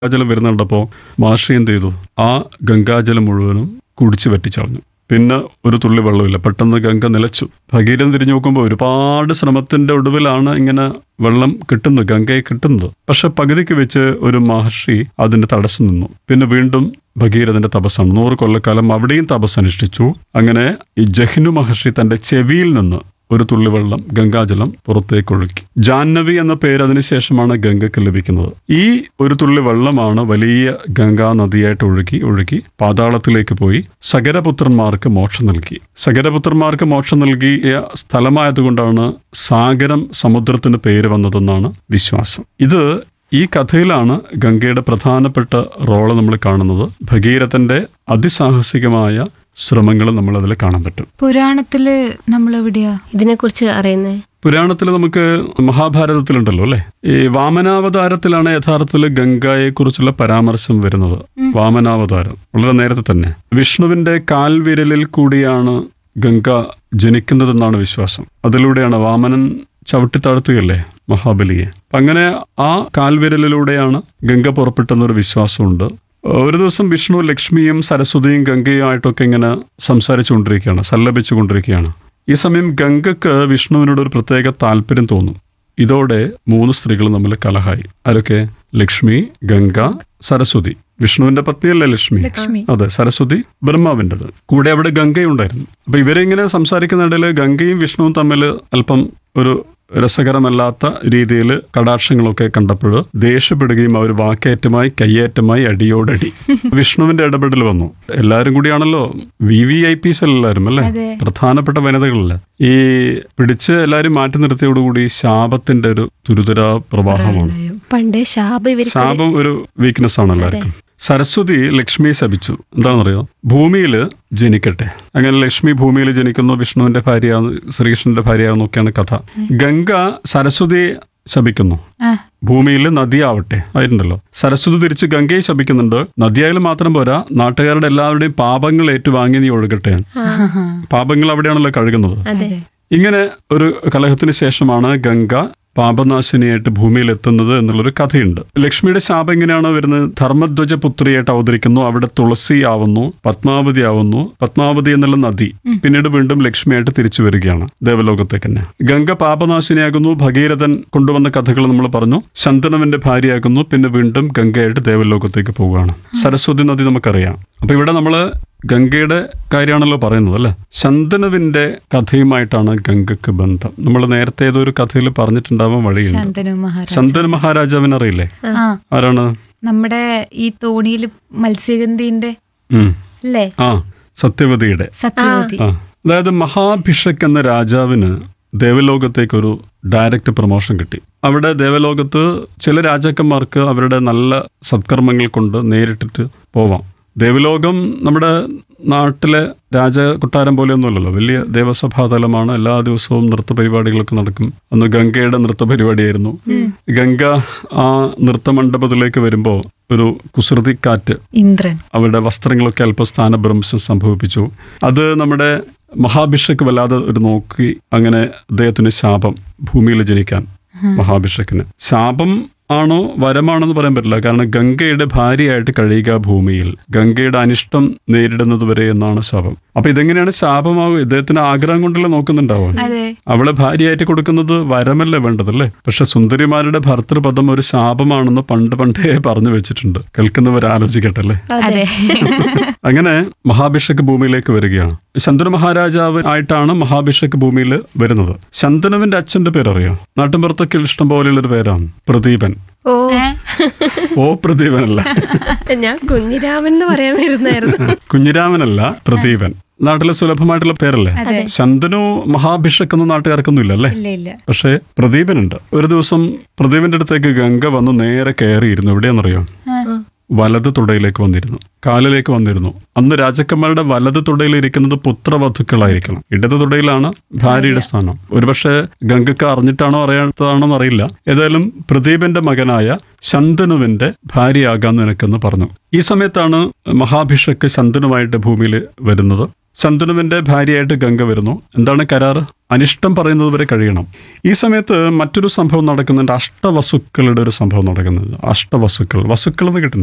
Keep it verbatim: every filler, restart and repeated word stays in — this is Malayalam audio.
ഗംഗാജലം വരുന്നുണ്ടപ്പോൾ മഹർഷി എന്ത് ചെയ്തു? ആ ഗംഗാജലം മുഴുവനും കുടിച്ചു പറ്റിച്ചളഞ്ഞു. പിന്നെ ഒരു തുള്ളി വെള്ളമില്ല. പെട്ടെന്ന് ഗംഗ നിലച്ചു. ഭഗീരഥൻ തിരിഞ്ഞു നോക്കുമ്പോൾ ഒരുപാട് ശ്രമത്തിന്റെ ഒടുവിലാണ് ഇങ്ങനെ വെള്ളം കിട്ടുന്നത്, ഗംഗയെ കിട്ടുന്നത്. പക്ഷെ പകുതിക്ക് വെച്ച് ഒരു മഹർഷി അതിന്റെ തടസ്സം നിന്നു. പിന്നെ വീണ്ടും ഭഗീരഥന്റെ തപസ്സാണ്. നൂറ് കൊല്ലക്കാലം അവിടെയും തപസ് അനുഷ്ഠിച്ചു. അങ്ങനെ ഈ ജഹ്നു മഹർഷി തന്റെ ചെവിയിൽ നിന്ന് ഒരു തുള്ളി വെള്ളം ഗംഗാജലം പുറത്തേക്ക് ഒഴുക്കി. ജാഹ്നവി എന്ന പേര് അതിനുശേഷമാണ് ഗംഗയ്ക്ക് ലഭിക്കുന്നത്. ഈ ഒരു തുള്ളി വെള്ളമാണ് വലിയ ഗംഗാ നദിയായിട്ട് ഒഴുകി ഒഴുകി പാതാളത്തിലേക്ക് പോയി സഗരപുത്രന്മാർക്ക് മോക്ഷം നൽകി. സഗരപുത്രന്മാർക്ക് മോക്ഷം നൽകിയ സ്ഥലമായതുകൊണ്ടാണ് സാഗരം സമുദ്രത്തിന് പേര് വന്നതെന്നാണ് വിശ്വാസം. ഇത് ഈ കഥയിലാണ് ഗംഗയുടെ പ്രധാനപ്പെട്ട റോള് നമ്മൾ കാണുന്നത്. ഭഗീരഥന്റെ അതിസാഹസികമായ ശ്രമങ്ങൾ നമ്മൾ അതിൽ കാണാൻ പറ്റും. പുരാണത്തില് നമ്മൾ എവിടെയാ ഇതിനെ കുറിച്ച് അറിയുന്നത്? പുരാണത്തിൽ നമുക്ക് മഹാഭാരതത്തിലുണ്ടല്ലോ അല്ലെ, ഈ വാമനാവതാരത്തിലാണ് യഥാർത്ഥത്തിൽ ഗംഗയെ കുറിച്ചുള്ള പരാമർശം വരുന്നത്. വാമനാവതാരം വളരെ നേരത്തെ തന്നെ വിഷ്ണുവിന്റെ കാൽവിരലിൽ കൂടിയാണ് ഗംഗ ജനിക്കുന്നതെന്നാണ് വിശ്വാസം. അതിലൂടെയാണ് വാമനൻ ചവിട്ടിത്താഴ്ത്തുകയല്ലേ മഹാബലിയെ. അങ്ങനെ ആ കാൽവിരലിലൂടെയാണ് ഗംഗ പുറപ്പെട്ടെന്നൊരു വിശ്വാസമുണ്ട്. ഒരു ദിവസം വിഷ്ണു ലക്ഷ്മിയും സരസ്വതിയും ഗംഗയുമായിട്ടൊക്കെ ഇങ്ങനെ സംസാരിച്ചുകൊണ്ടിരിക്കുകയാണ്, സല്ലപിച്ചുകൊണ്ടിരിക്കുകയാണ്. ഈ സമയം ഗംഗക്ക് വിഷ്ണുവിനോട് ഒരു പ്രത്യേക താല്പര്യം തോന്നും. ഇതോടെ മൂന്ന് സ്ത്രീകൾ തമ്മിൽ കലഹായി. ആരൊക്കെ? ലക്ഷ്മി, ഗംഗ, സരസ്വതി. വിഷ്ണുവിന്റെ പത്നിയല്ലേ ലക്ഷ്മി? അതെ, സരസ്വതി ബ്രഹ്മാവിൻ്റെത്. കൂടെ അവിടെ ഗംഗയുണ്ടായിരുന്നു. അപ്പൊ ഇവരെ ഇങ്ങനെ സംസാരിക്കുന്നിടയിൽ ഗംഗയും വിഷ്ണുവും തമ്മിൽ അല്പം ഒരു രസകരമല്ലാത്ത രീതിയിൽ കടാക്ഷങ്ങളൊക്കെ കണ്ടപ്പോൾ ദേഷ്യപ്പെടുകയും അവർ വാക്കേറ്റമായി കയ്യേറ്റമായി അടിയോടടി വിഷ്ണുവിന്റെ ഇടപെടൽ വന്നു. എല്ലാവരും കൂടിയാണല്ലോ, വി വി ഐ പീസ് എല്ലാവരും അല്ലേ, പ്രധാനപ്പെട്ട വനിതകളല്ല. ഈ പിടിച്ച് എല്ലാവരും മാറ്റി നിർത്തിയോടുകൂടി ശാപത്തിന്റെ ഒരു തുരുതുരാ പ്രവാഹമാണ്. പണ്ടേ ശാപം ശാപം ഒരു വീക്ക്നെസ് ആണ് എല്ലാവർക്കും. സരസ്വതി ലക്ഷ്മിയെ ശപിച്ചു. എന്താണെന്നറിയോ? ഭൂമിയിൽ ജനിക്കട്ടെ. അങ്ങനെ ലക്ഷ്മി ഭൂമിയിൽ ജനിക്കുന്നു, വിഷ്ണുവിന്റെ ഭാര്യയാവുന്നു, ശ്രീകൃഷ്ണന്റെ ഭാര്യയാവുന്നൊക്കെയാണ് കഥ. ഗംഗ സരസ്വതിയെ ശപിക്കുന്നു, ഭൂമിയിൽ നദിയാവട്ടെ ആയിട്ടുണ്ടല്ലോ. സരസ്വതി തിരിച്ച് ഗംഗയെ ശപിക്കുന്നുണ്ട്, നദിയായാലും മാത്രം പോരാ, നാട്ടുകാരുടെ എല്ലാവരുടെയും പാപങ്ങൾ ഏറ്റുവാങ്ങി നീ ഒഴുകട്ടെ. പാപങ്ങൾ അവിടെയാണല്ലോ കഴുകുന്നത്. ഇങ്ങനെ ഒരു കലഹത്തിന് ശേഷമാണ് ഗംഗ പാപനാശിനിയായിട്ട് ഭൂമിയിൽ എത്തുന്നത് എന്നുള്ളൊരു കഥയുണ്ട്. ലക്ഷ്മിയുടെ ശാപം എങ്ങനെയാണ് വരുന്നത്? ധർമ്മധ്വജ പുത്രിയായിട്ട് അവതരിക്കുന്നു, അവിടെ തുളസി ആവുന്നു, പത്മാവതി ആവുന്നു. പത്മാവതി എന്നുള്ള നദി പിന്നീട് വീണ്ടും ലക്ഷ്മിയായിട്ട് തിരിച്ചു വരികയാണ് ദേവലോകത്തേക്ക് തന്നെ. ഗംഗ പാപനാശിനിയാകുന്നു, ഭഗീരഥൻ കൊണ്ടുവന്ന കഥകൾ നമ്മൾ പറഞ്ഞു. ശന്തനുവിന്റെ ഭാര്യയാകുന്നു, പിന്നെ വീണ്ടും ഗംഗയായിട്ട് ദേവലോകത്തേക്ക് പോവുകയാണ്. സരസ്വതി നദി നമുക്കറിയാം. അപ്പൊ ഇവിടെ നമ്മള് ഗംഗയുടെ കാര്യമാണല്ലോ പറയുന്നത് അല്ലെ. ശന്തനുവിന്റെ കഥയുമായിട്ടാണ് ഗംഗക്ക് ബന്ധം. നമ്മൾ നേരത്തെ ഏതൊരു കഥയിൽ പറഞ്ഞിട്ടുണ്ടാവാൻ വഴിയുണ്ട്. ശന്തനു മഹാരാജാവിനെ അറിയില്ലേ? ആരാണ്? നമ്മുടെ ഈ തോണിയിൽ മത്സ്യഗന്ധിന്റെ അല്ലേ? ആ, സത്യവതിയുടെ. സത്യവതി. ആ, അതായത് മഹാഭിഷക് എന്ന രാജാവിന് ദേവലോകത്തേക്ക് ഒരു ഡയറക്റ്റ് പ്രൊമോഷൻ കിട്ടി. അവിടെ ദേവലോകത്ത് ചില രാജാക്കന്മാർക്ക് അവരുടെ നല്ല സത്കർമ്മങ്ങൾ കൊണ്ട് നേരിട്ടിട്ട് പോവാം. ദേവലോകം നമ്മുടെ നാട്ടിലെ രാജകൊട്ടാരം പോലെയൊന്നുമല്ലല്ലോ, വലിയ ദേവസഭാതലമാണ്. എല്ലാ ദിവസവും നൃത്ത പരിപാടികളൊക്കെ നടക്കും. അന്ന് ഗംഗയുടെ നൃത്ത പരിപാടിയായിരുന്നു. ഗംഗ ആ നൃത്തമണ്ഡപത്തിലേക്ക് വരുമ്പോൾ ഒരു കുസൃതിക്കാറ്റ് ഇന്ദ്രൻ അവരുടെ വസ്ത്രങ്ങളൊക്കെ അല്പം സ്ഥാനഭ്രംശം സംഭവിപ്പിച്ചു. അത് നമ്മുടെ മഹാഭിഷക് വല്ലാതെ ഒരു നോക്കി. അങ്ങനെ അദ്ദേഹത്തിന് ശാപം, ഭൂമിയിൽ ജനിക്കാൻ. മഹാഭിഷക്കിന് ശാപം ആണോ വരമാണെന്ന് പറയാൻ പറ്റില്ല. കാരണം ഗംഗയുടെ ഭാര്യയായിട്ട് കഴിയുക ഭൂമിയിൽ, ഗംഗയുടെ അനിഷ്ടം നേരിടുന്നത് വരെ എന്നാണ് ശാപം. അപ്പൊ ഇതെങ്ങനെയാണ് ശാപമാവും? ഇദ്ദേഹത്തിന് ആഗ്രഹം കൊണ്ടല്ലേ നോക്കുന്നുണ്ടാവും. അവളെ ഭാര്യയായിട്ട് കൊടുക്കുന്നത് വരമല്ലേ വേണ്ടതല്ലേ. പക്ഷെ സുന്ദരിമാരുടെ ഭർത്തൃപദം ഒരു ശാപമാണെന്ന് പണ്ട് പണ്ടേ പറഞ്ഞു വെച്ചിട്ടുണ്ട്. കേൾക്കുന്നവർ ആലോചിക്കട്ടെ അല്ലേ. അങ്ങനെ മഹാഭിഷക് ഭൂമിയിലേക്ക് വരികയാണ്. ശന്തനു മഹാരാജാവ് ആയിട്ടാണ് മഹാഭിഷക് ഭൂമിയിൽ വരുന്നത്. ശന്തനുവിന്റെ അച്ഛന്റെ പേരറിയോ? നാട്ടിൻപുറത്തൊക്കെ ഇഷ്ടം പോലെയുള്ളൊരു പേരാണ് പ്രദീപൻ. ഓ ഓ പ്രദീപനല്ല, ഞാൻ കുഞ്ഞിരാമൻ എന്ന് പറയാൻ വരുന്നായിരുന്നു. കുഞ്ഞിരാമനല്ല, പ്രദീപൻ. നാട്ടിലെ സുലഭമായിട്ടുള്ള പേരല്ലേ. ശന്തനു മഹാഭിഷക് എന്ന നാട്ടുകാർക്കൊന്നും ഇല്ല അല്ലേ. പക്ഷേ പ്രദീപനുണ്ട്. ഒരു ദിവസം പ്രദീപന്റെ അടുത്തേക്ക് ഗംഗ വന്ന് നേരെ കയറിയിരുന്നു. എവിടെയാണെന്നറിയോ? വലത് തുടയിലേക്ക് വന്നിരുന്നു, കാലിലേക്ക് വന്നിരുന്നു. അന്ന് രാജാക്കന്മാരുടെ വലത് തുടയിൽ ഇരിക്കുന്നത് പുത്രവധുക്കളായിരിക്കണം. ഇടത് തുടയിലാണ് ഭാര്യയുടെ സ്ഥാനം. ഒരുപക്ഷെ ഗംഗക്ക് അറിഞ്ഞിട്ടാണോ അറിയാത്തതാണോ എന്നറിയില്ല. ഏതായാലും പ്രദീപന്റെ മകനായ ശന്തനുവിന്റെ ഭാര്യയാകാൻ നിനക്കെന്ന് പറഞ്ഞു. ഈ സമയത്താണ് മഹാഭിഷക് ശന്തനുമായിട്ട് ഭൂമിയിൽ വരുന്നത്. ശന്തനുവിന്റെ ഭാര്യയായിട്ട് ഗംഗ വരുന്നു. എന്താണ് കരാറ്? അനിഷ്ടം പറയുന്നത് വരെ കഴിയണം. ഈ സമയത്ത് മറ്റൊരു സംഭവം നടക്കുന്നുണ്ട്. അഷ്ടവസുക്കളുടെ ഒരു സംഭവം നടക്കുന്നുണ്ട്. അഷ്ടവസുക്കൾ, വസുക്കൾ എന്ന് കിട്ടുന്നത്